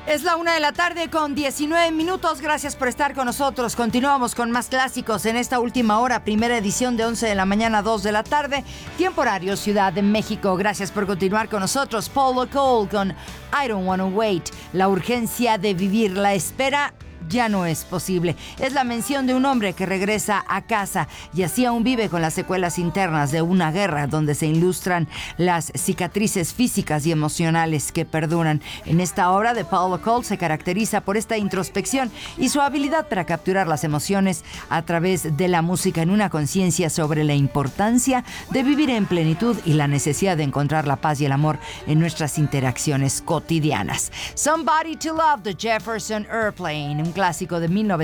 Es la 1:00 con 19 minutos. Gracias por estar con nosotros. Continuamos con más clásicos en esta última hora, primera edición de 11 de la mañana, 2 de la tarde, tiempo horario Ciudad de México. Gracias por continuar con nosotros. Paul Cole con I Don't Wanna Wait. La urgencia de vivir, la espera ya no es posible. Es la mención de un hombre que regresa a casa y así aún vive con las secuelas internas de una guerra donde se ilustran las cicatrices físicas y emocionales que perduran. En esta obra de Paulo Cole se caracteriza por esta introspección y su habilidad para capturar las emociones a través de la música en una conciencia sobre la importancia de vivir en plenitud y la necesidad de encontrar la paz y el amor en nuestras interacciones cotidianas. Somebody to Love de Jefferson Airplane, un clásico de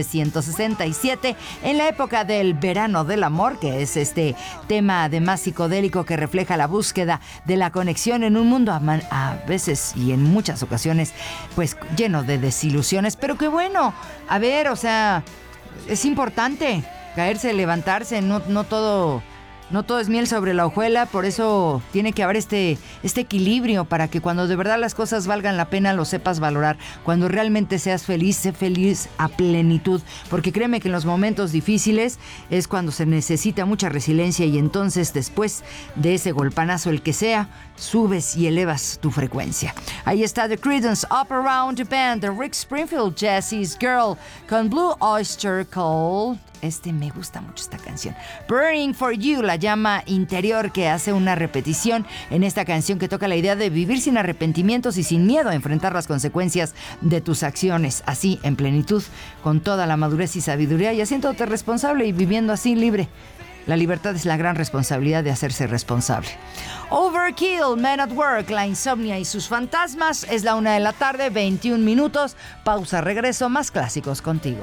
1967 en la época del verano del amor, que es este tema además psicodélico que refleja la búsqueda de la conexión en un mundo a veces y en muchas ocasiones pues lleno de desilusiones, pero qué bueno, a ver, o sea, es importante caerse, levantarse, no todo es miel sobre la hojuela, por eso tiene que haber este equilibrio para que cuando de verdad las cosas valgan la pena lo sepas valorar. Cuando realmente seas feliz, sé feliz a plenitud, porque créeme que en los momentos difíciles es cuando se necesita mucha resiliencia y entonces después de ese golpanazo, el que sea, subes y elevas tu frecuencia. Ahí está The Creedence Up Around the Band de Rick Springfield, Jesse's Girl, con Blue Oyster Cult. Me gusta mucho esta canción. Burning for You, la llama interior que hace una repetición en esta canción que toca la idea de vivir sin arrepentimientos y sin miedo a enfrentar las consecuencias de tus acciones, así en plenitud, con toda la madurez y sabiduría y haciéndote responsable y viviendo así libre. La libertad es la gran responsabilidad de hacerse responsable. Overkill, Men at Work, La Insomnia y sus fantasmas. Es la 1:00, 21 minutos. Pausa, regreso, más clásicos contigo.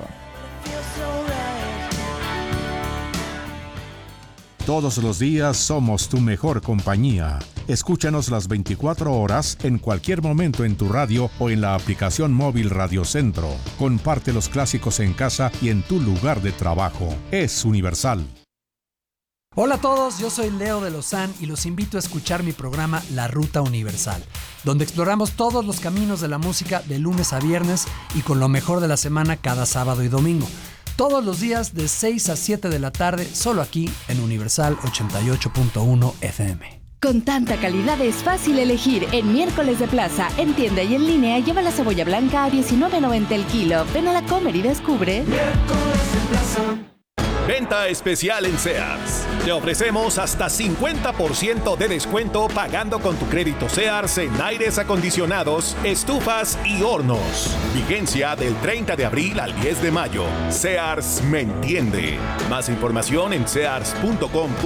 Todos los días somos tu mejor compañía. Escúchanos las 24 horas en cualquier momento en tu radio o en la aplicación móvil Radio Centro. Comparte los clásicos en casa y en tu lugar de trabajo. Es universal. Hola a todos, yo soy Leo de Lozán y los invito a escuchar mi programa La Ruta Universal, donde exploramos todos los caminos de la música de lunes a viernes y con lo mejor de la semana cada sábado y domingo. Todos los días de 6 a 7 de la tarde, solo aquí en Universal 88.1 FM. Con tanta calidad es fácil elegir. En Miércoles de Plaza, en tienda y en línea, lleva la cebolla blanca a $19.90 el kilo. Ven a la Comer y descubre. Miércoles de Plaza. Venta especial en Sears. Te ofrecemos hasta 50% de descuento pagando con tu crédito Sears en aires acondicionados, estufas y hornos. Vigencia del 30 de abril al 10 de mayo. Sears me entiende. Más información en sears.com.mx.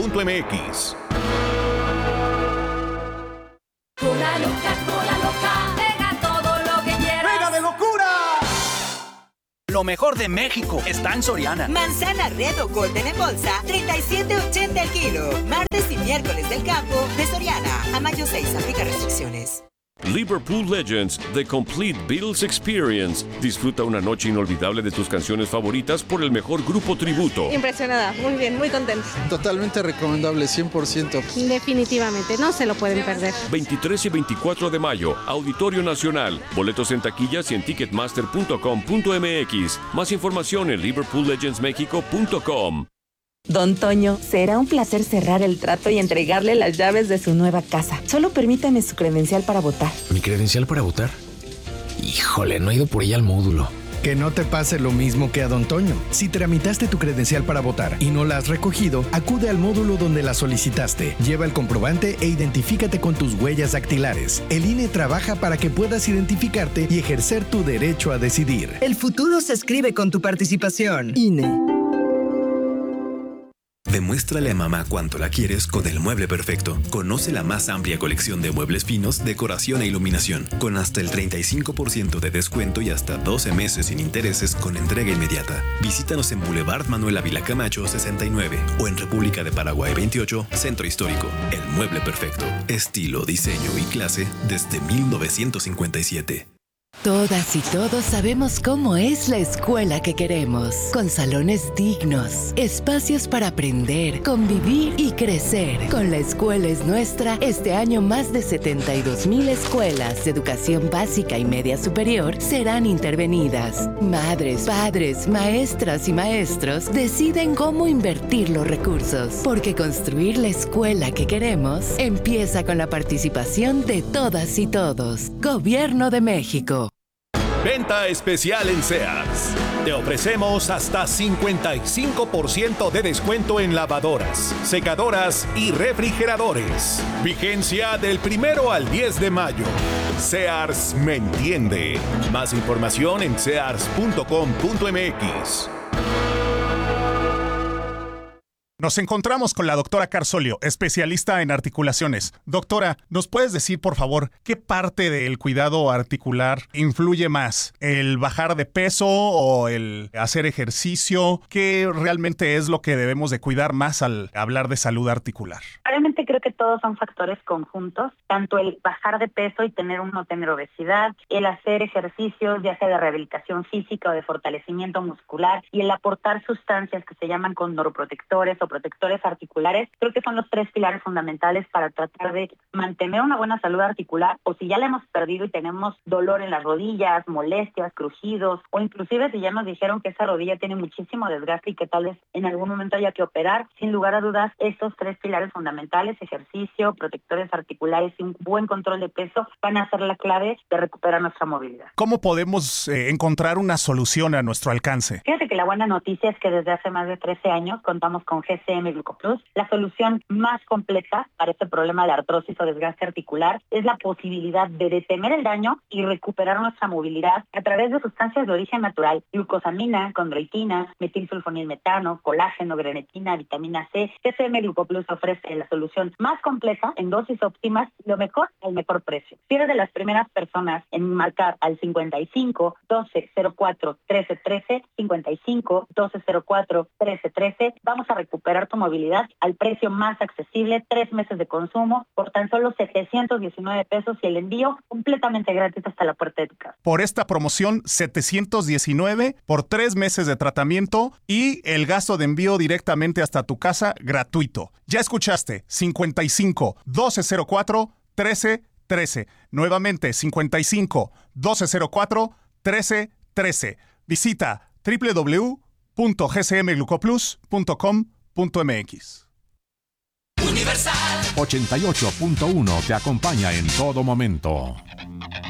Cola loca, pega todo lo que quieras. ¡Pega de locura! Lo mejor de México está en Soriana. Manzana Red o Golden en bolsa, $37.80 el kilo. Martes y miércoles del campo de Soriana. A mayo 6, aplica restricciones. Liverpool Legends, The Complete Beatles Experience. Disfruta una noche inolvidable de tus canciones favoritas por el mejor grupo tributo. Impresionada, muy bien, muy contenta. Totalmente recomendable, 100%. Definitivamente, no se lo pueden perder. 23 y 24 de mayo, Auditorio Nacional. Boletos en taquillas y en ticketmaster.com.mx. Más información en liverpoollegendsmexico.com. Don Toño, será un placer cerrar el trato y entregarle las llaves de su nueva casa. Solo permítame su credencial para votar. ¿Mi credencial para votar? Híjole, no he ido por ella al módulo. Que no te pase lo mismo que a Don Toño. Si tramitaste tu credencial para votar y no la has recogido, acude al módulo donde la solicitaste. Lleva el comprobante e identifícate con tus huellas dactilares. El INE trabaja para que puedas identificarte y ejercer tu derecho a decidir. El futuro se escribe con tu participación. INE. Demuéstrale a mamá cuánto la quieres con el mueble perfecto. Conoce la más amplia colección de muebles finos, decoración e iluminación, con hasta el 35% de descuento y hasta 12 meses sin intereses con entrega inmediata. Visítanos en Boulevard Manuel Ávila Camacho 69 o en República de Paraguay 28, Centro Histórico. El mueble perfecto. Estilo, diseño y clase desde 1957. Todas y todos sabemos cómo es la escuela que queremos, con salones dignos, espacios para aprender, convivir y crecer. Con La Escuela es Nuestra, este año más de 72,000 escuelas de educación básica y media superior serán intervenidas. Madres, padres, maestras y maestros deciden cómo invertir los recursos, porque construir la escuela que queremos empieza con la participación de todas y todos. Gobierno de México. Venta especial en Sears. Te ofrecemos hasta 55% de descuento en lavadoras, secadoras y refrigeradores. Vigencia del 1 al 10 de mayo. Sears me entiende. Más información en sears.com.mx. Nos encontramos con la doctora Carsolio, especialista en articulaciones. Doctora, ¿nos puedes decir, por favor, qué parte del cuidado articular influye más? ¿El bajar de peso o el hacer ejercicio? ¿Qué realmente es lo que debemos de cuidar más al hablar de salud articular? Realmente creo que todos son factores conjuntos, tanto el bajar de peso y no tener obesidad, el hacer ejercicios, ya sea de rehabilitación física o de fortalecimiento muscular, y el aportar sustancias que se llaman condroprotectores o protectores articulares, creo que son los 3 pilares fundamentales para tratar de mantener una buena salud articular, o si ya la hemos perdido y tenemos dolor en las rodillas, molestias, crujidos, o inclusive si ya nos dijeron que esa rodilla tiene muchísimo desgaste y que tal vez en algún momento haya que operar, sin lugar a dudas, estos 3 pilares fundamentales, ejercicio, protectores articulares y un buen control de peso, van a ser la clave de recuperar nuestra movilidad. ¿Cómo podemos encontrar una solución a nuestro alcance? Fíjate que la buena noticia es que desde hace más de 13 años contamos con GCM Glucoplus. La solución más completa para este problema de artrosis o desgaste articular es la posibilidad de detener el daño y recuperar nuestra movilidad a través de sustancias de origen natural: glucosamina, condroitina, metilsulfonilmetano, colágeno, grenetina, vitamina C. GCM Glucoplus ofrece la solución más completa en dosis óptimas y lo mejor al mejor precio. Si eres de las primeras personas en marcar al 55 12 04 13 13, 55 12 04 13 13, vamos a recuperar tu movilidad al precio más accesible, 3 meses de consumo por tan solo 719 pesos y el envío completamente gratis hasta la puerta de tu casa. Por esta promoción, 719 por 3 meses de tratamiento y el gasto de envío directamente hasta tu casa gratuito. Ya escuchaste, 55 1204 13 13. Nuevamente, 55 1204 13 13. Visita www.gcmglucoplus.com.mx. Universal 88.1 te acompaña en todo momento.